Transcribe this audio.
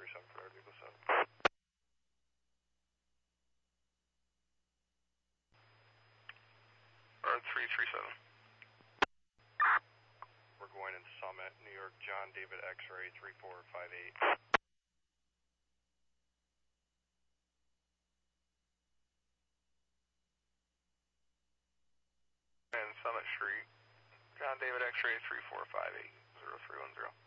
337 for Article 7. R337. We're going in Summit, New York, John David X-ray 3458. And Summit Street, John David X-ray 3458, 0310.